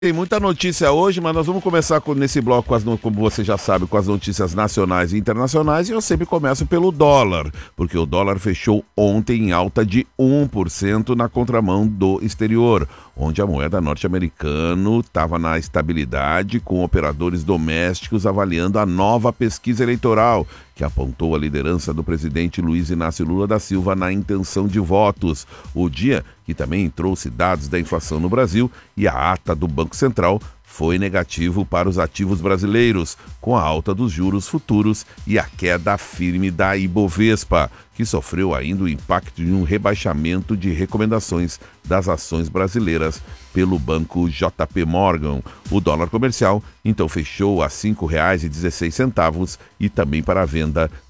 Tem muita notícia hoje, mas nós vamos começar nesse bloco, como você já sabe, com as notícias nacionais e internacionais, e eu sempre começo pelo dólar, porque o dólar fechou ontem em alta de 1% na contramão do exterior, onde a moeda norte-americana estava na estabilidade, com operadores domésticos avaliando a nova pesquisa eleitoral, que apontou a liderança do presidente Luiz Inácio Lula da Silva na intenção de votos. O dia que também trouxe dados da inflação no Brasil e a ata do Banco Central foi negativo para os ativos brasileiros, com a alta dos juros futuros e a queda firme da Ibovespa, que sofreu ainda o impacto de um rebaixamento de recomendações das ações brasileiras pelo banco JP Morgan. O dólar comercial, então, fechou a R$ 5,16 e também para a venda R$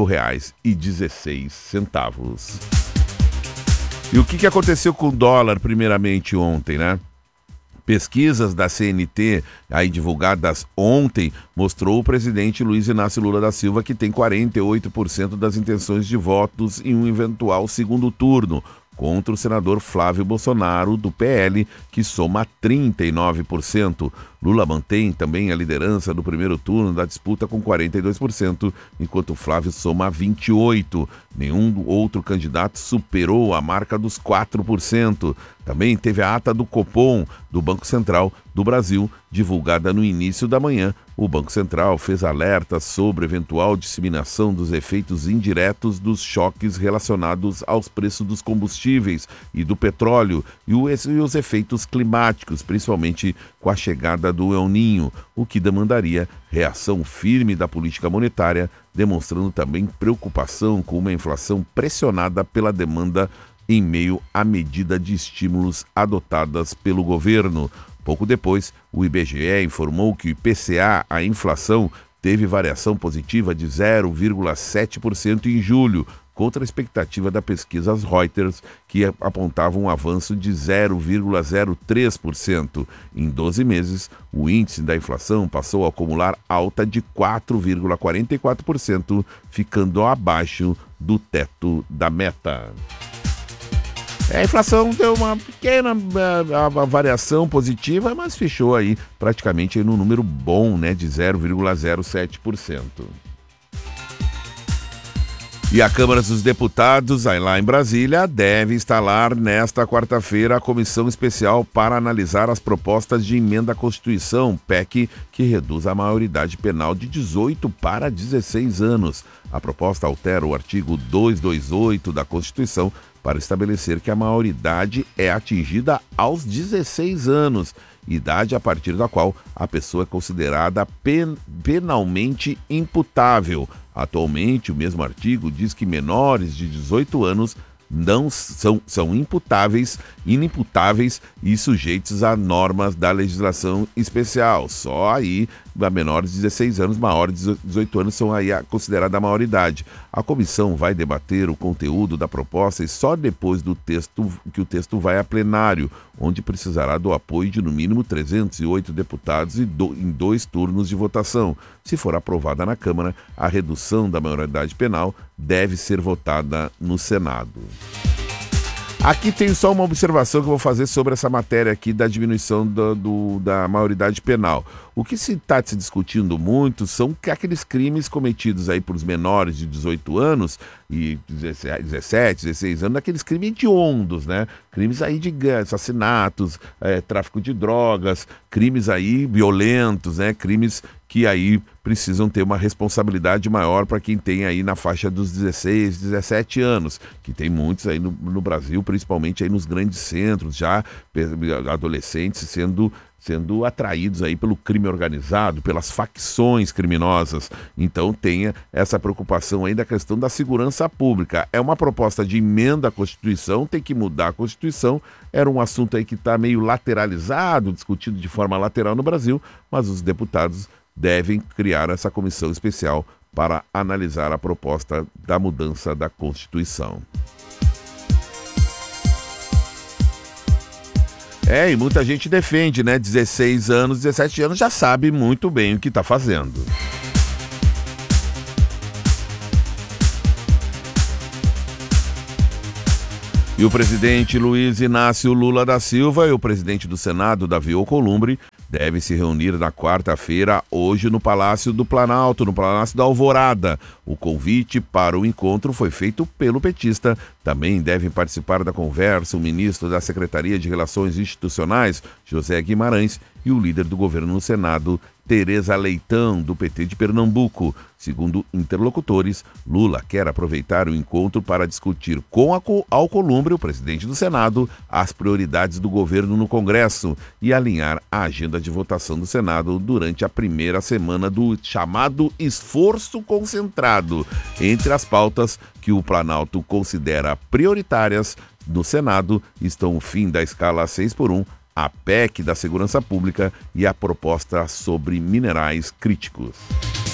5,16. E o que aconteceu com o dólar primeiramente ontem, né? Pesquisas da CNT, aí divulgadas ontem, mostrou o presidente Luiz Inácio Lula da Silva que tem 48% das intenções de votos em um eventual segundo turno, contra o senador Flávio Bolsonaro, do PL, que soma 39%. Lula mantém também a liderança do primeiro turno da disputa com 42%, enquanto Flávio soma 28%. Nenhum outro candidato superou a marca dos 4%. Também teve a ata do Copom, do Banco Central do Brasil, divulgada no início da manhã. O Banco Central fez alertas sobre eventual disseminação dos efeitos indiretos dos choques relacionados aos preços dos combustíveis e do petróleo e os efeitos climáticos, principalmente com a chegada do El Niño, o que demandaria reação firme da política monetária, demonstrando também preocupação com uma inflação pressionada pela demanda em meio à medida de estímulos adotadas pelo governo. Pouco depois, o IBGE informou que o IPCA, a inflação, teve variação positiva de 0,7% em julho, contra a expectativa da pesquisa Reuters, que apontava um avanço de 0,03%. Em 12 meses, o índice da inflação passou a acumular alta de 4,44%, ficando abaixo do teto da meta. A inflação deu uma pequena variação positiva, mas fechou aí praticamente no número bom, né, de 0,07%. E a Câmara dos Deputados, aí lá em Brasília, deve instalar nesta quarta-feira a comissão especial para analisar as propostas de emenda à Constituição, PEC, que reduz a maioridade penal de 18 para 16 anos. A proposta altera o artigo 228 da Constituição para estabelecer que a maioridade é atingida aos 16 anos, idade a partir da qual a pessoa é considerada penalmente imputável. Atualmente, o mesmo artigo diz que menores de 18 anos não são inimputáveis e sujeitos a normas da legislação especial. Só aí, menores de 16 anos, maiores de 18 anos são aí considerados a maioridade. A comissão vai debater o conteúdo da proposta e só depois do texto que o texto vai a plenário, onde precisará do apoio de no mínimo 308 deputados em 2 turnos de votação. Se for aprovada na Câmara, a redução da maioridade penal deve ser votada no Senado. Aqui tem só uma observação que eu vou fazer sobre essa matéria aqui da diminuição da maioridade penal. O que se está se discutindo muito são aqueles crimes cometidos aí por menores de 18 anos e 17, 16 anos, aqueles crimes hediondos, né? Crimes aí de assassinatos, tráfico de drogas, crimes aí violentos, né? Crimes que aí precisam ter uma responsabilidade maior para quem tem aí na faixa dos 16, 17 anos, que tem muitos aí no Brasil, principalmente aí nos grandes centros, já adolescentes sendo atraídos aí pelo crime organizado, pelas facções criminosas. Então tenha essa preocupação aí da questão da segurança pública. É uma proposta de emenda à Constituição, tem que mudar a Constituição. Era um assunto aí que está meio lateralizado, discutido de forma lateral no Brasil, mas os deputados devem criar essa comissão especial para analisar a proposta da mudança da Constituição. E muita gente defende, né? 16 anos, 17 anos, já sabe muito bem o que está fazendo. E o presidente Luiz Inácio Lula da Silva e o presidente do Senado, Davi Alcolumbre, devem se reunir na quarta-feira, hoje, no Palácio do Planalto, no Palácio da Alvorada. O convite para o encontro foi feito pelo petista. Também devem participar da conversa o ministro da Secretaria de Relações Institucionais, José Guimarães, e o líder do governo no Senado, Tereza Leitão, do PT de Pernambuco. Segundo interlocutores, Lula quer aproveitar o encontro para discutir com Alcolumbre, o presidente do Senado, as prioridades do governo no Congresso e alinhar a agenda de votação do Senado durante a primeira semana do chamado esforço concentrado. Entre as pautas que o Planalto considera prioritárias no Senado estão o fim da escala 6x1, a PEC da Segurança Pública e a proposta sobre minerais críticos.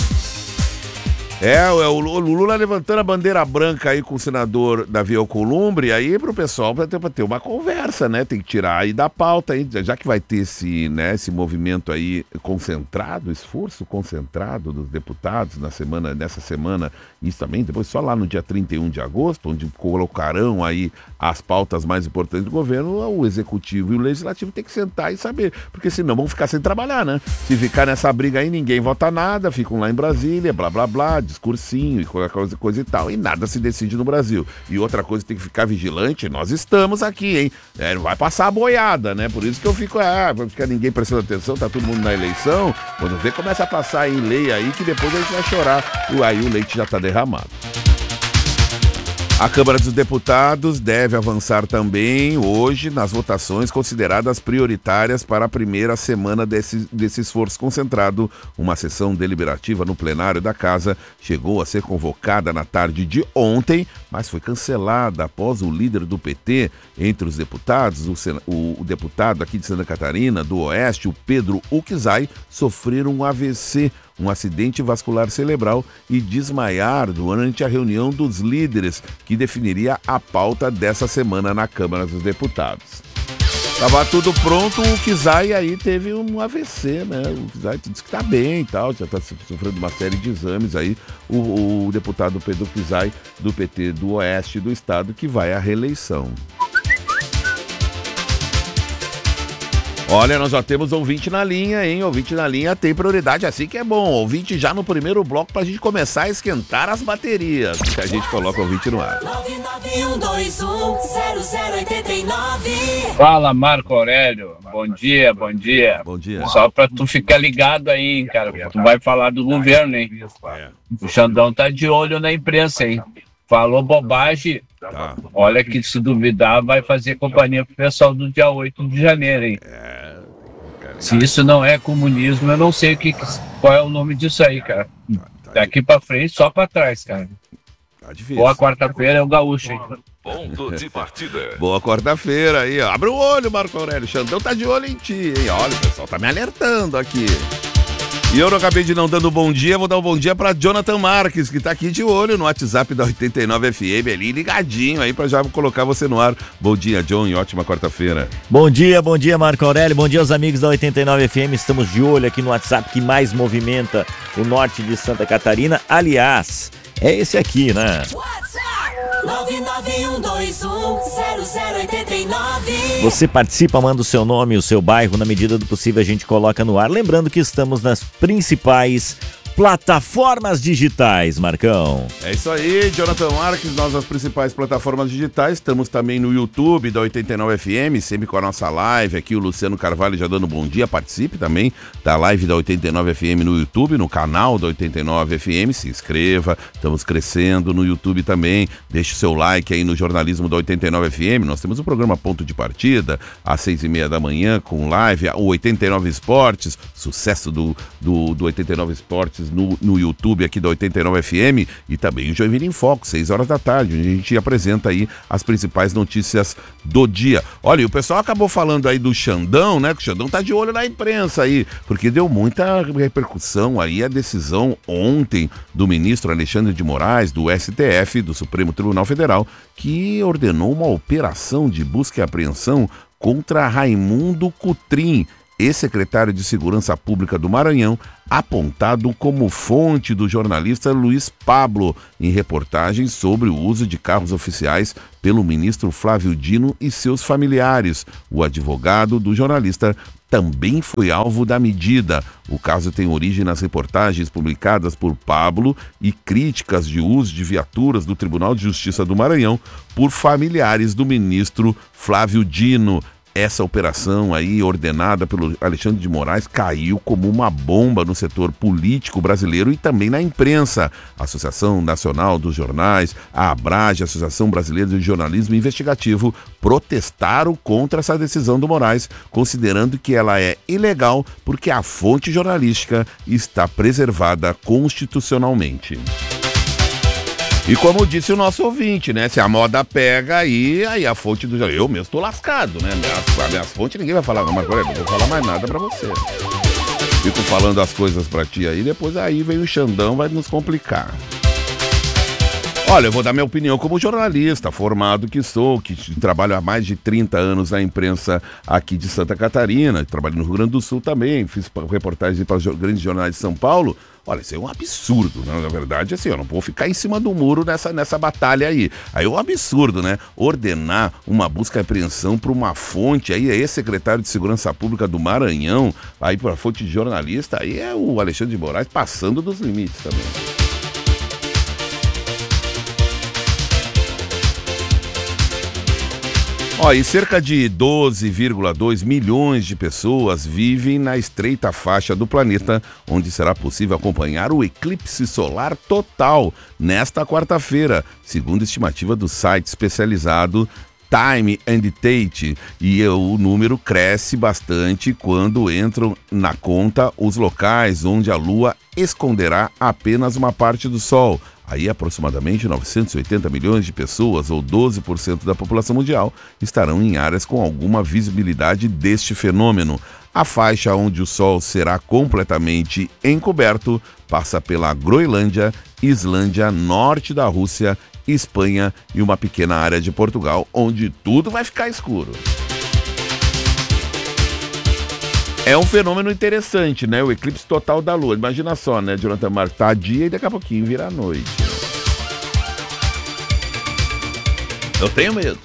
O Lula levantando a bandeira branca aí com o senador Davi Alcolumbre, aí pro pessoal pra ter uma conversa, né? Tem que tirar aí da pauta aí, já que vai ter esse movimento aí concentrado, esforço concentrado dos deputados nessa semana, isso também, depois só lá no dia 31 de agosto, onde colocarão aí as pautas mais importantes do governo, o executivo e o legislativo tem que sentar e saber, porque senão vão ficar sem trabalhar, né? Se ficar nessa briga aí, ninguém vota nada, ficam lá em Brasília, blá blá blá, discursinho e coisa e tal, e nada se decide no Brasil. E outra coisa, tem que ficar vigilante, nós estamos aqui, hein? Não vai passar a boiada, né? Por isso que eu fico, porque ninguém prestando atenção, tá todo mundo na eleição, quando vê, começa a passar em lei aí, que depois a gente vai chorar, e aí o leite já tá derramado. A Câmara dos Deputados deve avançar também hoje nas votações consideradas prioritárias para a primeira semana desse esforço concentrado. Uma sessão deliberativa no plenário da Casa chegou a ser convocada na tarde de ontem, mas foi cancelada após o líder do PT entre os deputados, o deputado aqui de Santa Catarina, do Oeste, o Pedro Uczai, sofrer um AVC, um acidente vascular cerebral, e desmaiar durante a reunião dos líderes que definiria a pauta dessa semana na Câmara dos Deputados. Tava tudo pronto, o Uczai aí teve um AVC, né? O Uczai disse que tá bem e tal, já tá sofrendo uma série de exames aí, o deputado Pedro Uczai, do PT do Oeste do Estado, que vai à reeleição. Olha, nós já temos ouvinte na linha, hein? Ouvinte na linha tem prioridade, assim que é bom. Ouvinte já no primeiro bloco pra gente começar a esquentar as baterias. Que a gente coloca o ouvinte no ar. 991210089. Fala, Marco Aurélio. Bom dia, bom dia. Bom dia. Só pra tu ficar ligado aí, hein, cara. Tu vai falar do governo, hein? O Xandão tá de olho na imprensa, hein? Falou bobagem. Tá. Olha que se duvidar vai fazer companhia pro pessoal do dia 8 de janeiro, hein? Se isso não é comunismo, eu não sei qual é o nome disso aí, cara. Daqui pra frente, só pra trás, cara. Tá difícil. Boa quarta-feira é o gaúcho, hein? Ponto de partida. Boa quarta-feira aí, ó. Abre o olho, Marco Aurélio. Xandão tá de olho em ti, hein? Olha, o pessoal tá me alertando aqui. E eu não acabei de não dando bom dia, vou dar um bom dia para Jonathan Marques, que tá aqui de olho no WhatsApp da 89 FM, ali ligadinho aí para já colocar você no ar. Bom dia, John, e ótima quarta-feira. Bom dia, Marco Aurélio, bom dia aos amigos da 89 FM, estamos de olho aqui no WhatsApp que mais movimenta o norte de Santa Catarina, aliás, é esse aqui, né? 991210089. Você participa, manda o seu nome e o seu bairro, na medida do possível a gente coloca no ar. Lembrando que estamos nas principais plataformas digitais, Marcão. É isso aí, Jonathan Marques, nós nas principais plataformas digitais, estamos também no YouTube da 89 FM, sempre com a nossa live aqui, o Luciano Carvalho já dando bom dia, participe também da live da 89 FM no YouTube, no canal da 89 FM, se inscreva, estamos crescendo no YouTube também, deixe o seu like aí no jornalismo da 89 FM, nós temos o programa Ponto de Partida, às 6h30 da manhã, com live, o 89 Esportes, sucesso do 89 Esportes, no YouTube aqui da 89 FM, e também o Joinville em Foco, 6 horas da tarde, onde a gente apresenta aí as principais notícias do dia. Olha, e o pessoal acabou falando aí do Xandão, né? Que o Xandão tá de olho na imprensa aí, porque deu muita repercussão aí a decisão ontem do ministro Alexandre de Moraes, do STF, do Supremo Tribunal Federal, que ordenou uma operação de busca e apreensão contra Raimundo Cotrim, ex-secretário de Segurança Pública do Maranhão, apontado como fonte do jornalista Luiz Pablo, em reportagens sobre o uso de carros oficiais pelo ministro Flávio Dino e seus familiares. O advogado do jornalista também foi alvo da medida. O caso tem origem nas reportagens publicadas por Pablo e críticas de uso de viaturas do Tribunal de Justiça do Maranhão por familiares do ministro Flávio Dino. Essa operação aí, ordenada pelo Alexandre de Moraes, caiu como uma bomba no setor político brasileiro e também na imprensa. A Associação Nacional dos Jornais, a ABRAGE, Associação Brasileira de Jornalismo Investigativo, protestaram contra essa decisão do Moraes, considerando que ela é ilegal porque a fonte jornalística está preservada constitucionalmente. E como disse o nosso ouvinte, né? Se a moda pega aí a fonte do... Eu mesmo tô lascado, né? Minhas fontes ninguém vai falar, mas não vou falar mais nada pra você. Fico falando as coisas pra ti aí, depois aí vem o Xandão, vai nos complicar. Olha, eu vou dar minha opinião como jornalista, formado que sou, que trabalho há mais de 30 anos na imprensa aqui de Santa Catarina, trabalho no Rio Grande do Sul também, fiz reportagens para os grandes jornais de São Paulo. Olha, isso é um absurdo, né? Na verdade, assim, eu não vou ficar em cima do muro nessa batalha aí. Aí é um absurdo, né? Ordenar uma busca e apreensão para uma fonte, aí é ex-secretário de Segurança Pública do Maranhão, aí para fonte de jornalista, aí é o Alexandre de Moraes passando dos limites também. E cerca de 12,2 milhões de pessoas vivem na estreita faixa do planeta, onde será possível acompanhar o eclipse solar total nesta quarta-feira, segundo estimativa do site especializado Time and Date, e o número cresce bastante quando entram na conta os locais onde a Lua esconderá apenas uma parte do Sol. Aí aproximadamente 980 milhões de pessoas, ou 12% da população mundial, estarão em áreas com alguma visibilidade deste fenômeno. A faixa onde o Sol será completamente encoberto passa pela Groenlândia, Islândia, norte da Rússia, Espanha e uma pequena área de Portugal, onde tudo vai ficar escuro. É um fenômeno interessante, né? O eclipse total da Lua. Imagina só, né, Jonathan Marques? Tá dia e daqui a pouquinho vira noite. Eu tenho medo.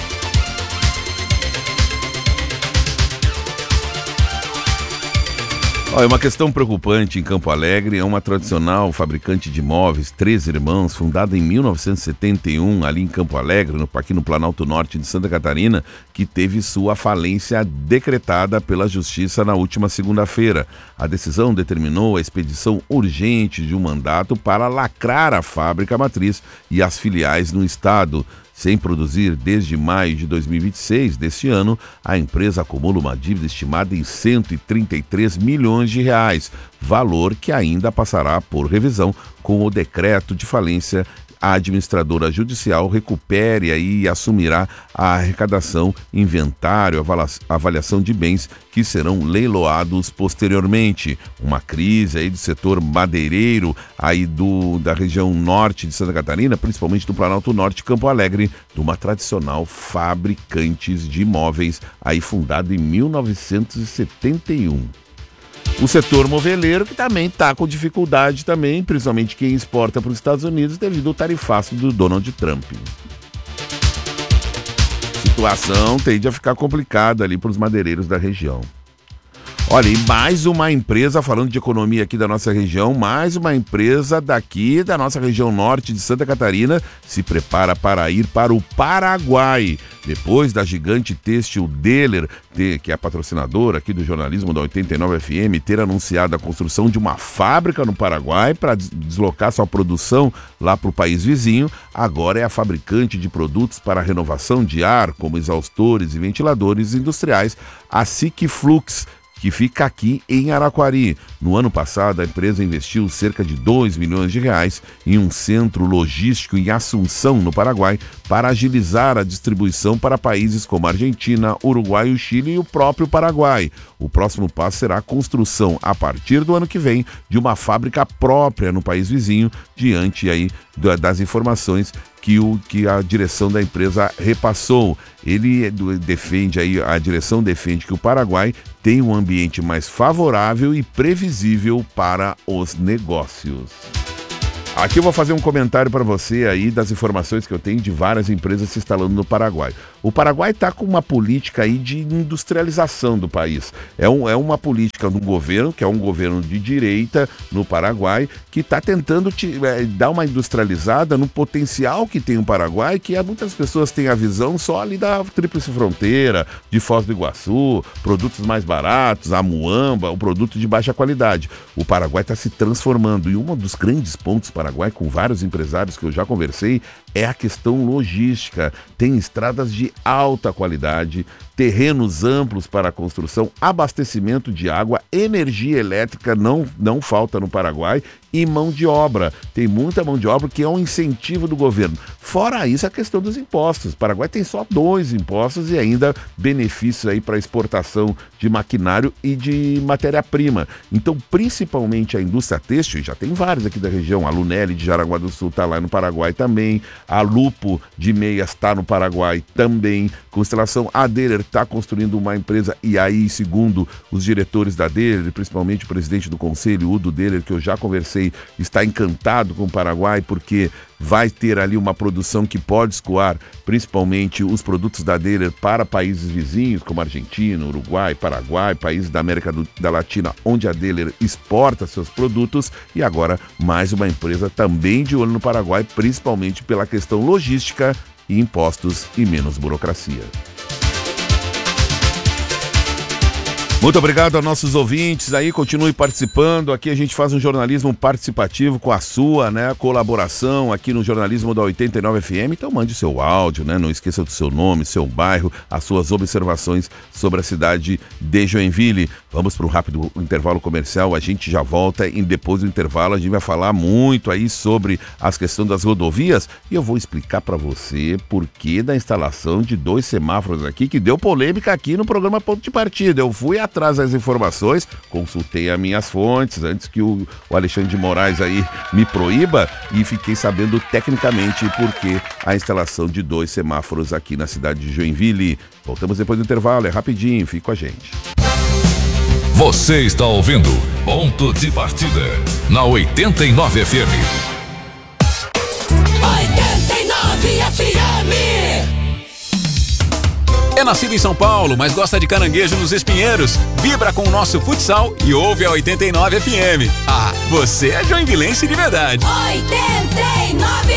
Uma questão preocupante em Campo Alegre é uma tradicional fabricante de móveis, Três Irmãos, fundada em 1971, ali em Campo Alegre, aqui no Planalto Norte de Santa Catarina, que teve sua falência decretada pela Justiça na última segunda-feira. A decisão determinou a expedição urgente de um mandato para lacrar a fábrica matriz e as filiais no estado. Sem produzir desde maio de 2026 deste ano, a empresa acumula uma dívida estimada em 133 milhões de reais, valor que ainda passará por revisão com o decreto de falência. A administradora judicial recupere aí e assumirá a arrecadação, inventário, avaliação de bens que serão leiloados posteriormente. Uma crise aí do setor madeireiro aí da região norte de Santa Catarina, principalmente do Planalto Norte, Campo Alegre, de uma tradicional fabricante de imóveis aí fundada em 1971. O setor moveleiro que também está com dificuldade também, principalmente quem exporta para os Estados Unidos devido ao tarifaço do Donald Trump. A situação tende a ficar complicada ali para os madeireiros da região. Olha, e mais uma empresa, falando de economia aqui da nossa região, mais uma empresa daqui da nossa região norte de Santa Catarina se prepara para ir para o Paraguai. Depois da gigante têxtil Deller, que é a patrocinadora aqui do jornalismo da 89 FM, ter anunciado a construção de uma fábrica no Paraguai para deslocar sua produção lá para o país vizinho, agora é a fabricante de produtos para renovação de ar, como exaustores e ventiladores industriais, a Sikflux, que fica aqui em Araquari. No ano passado, a empresa investiu cerca de 2 milhões de reais em um centro logístico em Assunção, no Paraguai, para agilizar a distribuição para países como Argentina, Uruguai, o Chile e o próprio Paraguai. O próximo passo será a construção, a partir do ano que vem, de uma fábrica própria no país vizinho, diante aí das informações que a direção da empresa repassou. A direção defende que o Paraguai tem um ambiente mais favorável e previsível para os negócios. Aqui eu vou fazer um comentário para você aí das informações que eu tenho de várias empresas se instalando no Paraguai. O Paraguai está com uma política aí de industrialização do país. É uma política do governo, que é um governo de direita no Paraguai, que está tentando dar uma industrializada no potencial que tem o Paraguai, que muitas pessoas têm a visão só ali da Tríplice Fronteira, de Foz do Iguaçu, produtos mais baratos, a muamba, um produto de baixa qualidade. O Paraguai está se transformando e um dos grandes pontos do Paraguai, com vários empresários que eu já conversei, é a questão logística. Tem estradas de alta qualidade, terrenos amplos para a construção, abastecimento de água, energia elétrica não falta no Paraguai e mão de obra. Tem muita mão de obra que é um incentivo do governo. Fora isso, a questão dos impostos. O Paraguai tem só 2 impostos e ainda benefícios aí para exportação de maquinário e de matéria-prima. Então, principalmente a indústria têxtil, já tem vários aqui da região, a Lunelli de Jaraguá do Sul está lá no Paraguai também, a Lupo de Meias está no Paraguai também, Constelação, a Deller está construindo uma empresa, e aí, segundo os diretores da Deller, principalmente o presidente do conselho, Udo Deller, que eu já conversei, está encantado com o Paraguai, porque vai ter ali uma produção que pode escoar principalmente os produtos da Deller para países vizinhos, como Argentina, Uruguai, Paraguai, países da América da Latina, onde a Deller exporta seus produtos, e agora mais uma empresa também de olho no Paraguai, principalmente pela questão logística e impostos e menos burocracia. Muito obrigado aos nossos ouvintes aí, continue participando. Aqui a gente faz um jornalismo participativo com a sua, né, colaboração aqui no jornalismo da 89 FM. Então mande seu áudio, né? Não esqueça do seu nome, seu bairro, as suas observações sobre a cidade de Joinville. Vamos para um rápido intervalo comercial, a gente já volta e depois do intervalo a gente vai falar muito aí sobre as questões das rodovias e eu vou explicar para você por que da instalação de 2 semáforos aqui, que deu polêmica aqui no programa Ponto de Partida. Eu fui atrás das informações, consultei as minhas fontes antes que o Alexandre de Moraes aí me proíba e fiquei sabendo tecnicamente por que a instalação de 2 semáforos aqui na cidade de Joinville. Voltamos depois do intervalo, é rapidinho, fique com a gente. Você está ouvindo Ponto de Partida na 89 FM. 89 FM. É nascido em São Paulo, mas gosta de caranguejo nos espinheiros. Vibra com o nosso futsal e ouve a 89 FM. Ah, você é joinvilense de verdade. 89.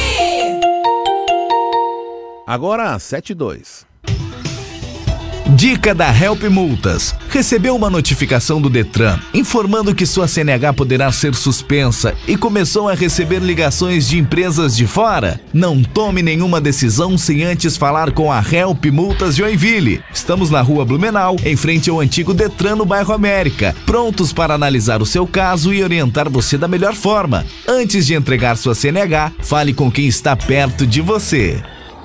Agora 7:02. Dica da Help Multas. Recebeu uma notificação do Detran informando que sua CNH poderá ser suspensa e começou a receber ligações de empresas de fora? Não tome nenhuma decisão sem antes falar com a Help Multas Joinville. Estamos na Rua Blumenau, em frente ao antigo Detran no bairro América, prontos para analisar o seu caso e orientar você da melhor forma. Antes de entregar sua CNH, fale com quem está perto de você.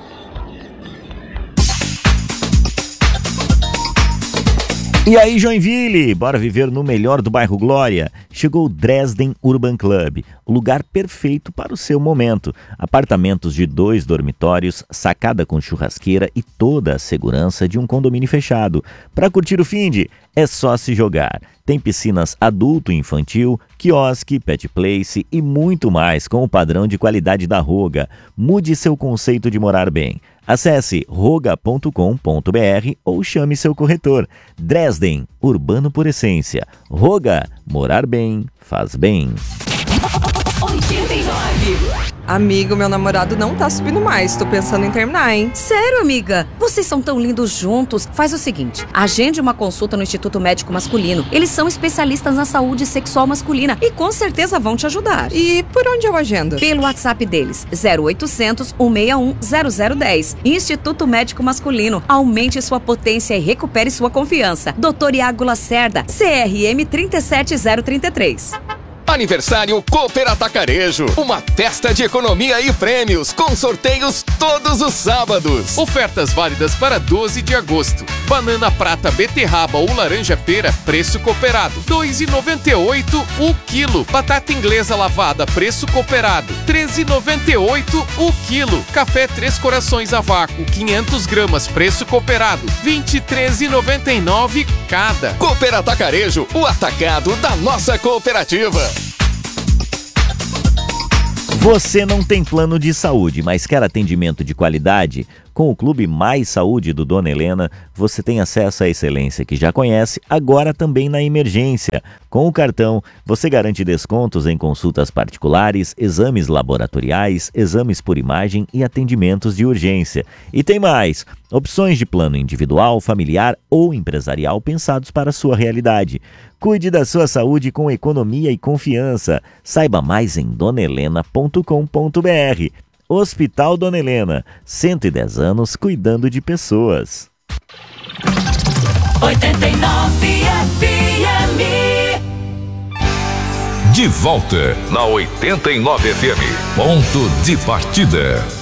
E aí, Joinville, bora viver no melhor do bairro Glória. Chegou o Dresden Urban Club, o lugar perfeito para o seu momento. Apartamentos de 2 dormitórios, sacada com churrasqueira e toda a segurança de um condomínio fechado. Para curtir o finde, é só se jogar. Tem piscinas adulto e infantil, quiosque, pet place e muito mais com o padrão de qualidade da Roga. Mude seu conceito de morar bem. Acesse roga.com.br ou chame seu corretor. Dresden, urbano por essência. Roga, morar bem, faz bem. 89. Amigo, meu namorado não tá subindo mais. Tô pensando em terminar, hein? Sério, amiga? Vocês são tão lindos juntos. Faz o seguinte, agende uma consulta no Instituto Médico Masculino. Eles são especialistas na saúde sexual masculina e com certeza vão te ajudar. E por onde eu agendo? Pelo WhatsApp deles, 0800 161 0010. Instituto Médico Masculino. Aumente sua potência e recupere sua confiança. Dr. Iago Lacerda, CRM 37033. Aniversário Cooper Atacarejo. Uma festa de economia e prêmios, com sorteios todos os sábados. Ofertas válidas para 12 de agosto. Banana prata, beterraba ou laranja pera, preço cooperado, R$ 2,98 o quilo. Batata inglesa lavada, preço cooperado, R$ 13,98 o quilo. Café Três Corações a vácuo, 500 gramas, preço cooperado, R$ 23,99 cada. Cooper Atacarejo, o atacado da nossa cooperativa. Você não tem plano de saúde, mas quer atendimento de qualidade? Com o Clube Mais Saúde do Dona Helena, você tem acesso à excelência que já conhece, agora também na emergência. Com o cartão, você garante descontos em consultas particulares, exames laboratoriais, exames por imagem e atendimentos de urgência. E tem mais! Opções de plano individual, familiar ou empresarial pensados para a sua realidade. Cuide da sua saúde com economia e confiança. Saiba mais em donelena.com.br. Hospital Dona Helena, 110 anos cuidando de pessoas. 89 FM. De volta na 89 FM. Ponto de partida.